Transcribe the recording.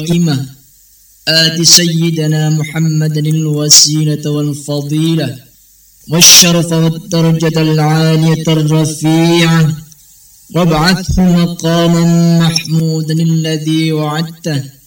القيمة آت سيدنا محمدا الوسيلة والفضيلة والشرف والدرجة العالية الرفيعة وابعثه مقاما محمودا الذي وعدته